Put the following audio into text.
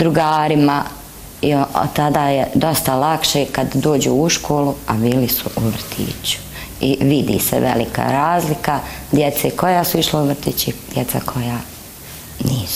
drugarima i tada je dosta lakše kad dođu u školu, a bili su u vrtiću. I vidi se velika razlika djece koja su išla u vrtić i djeca koja nisu.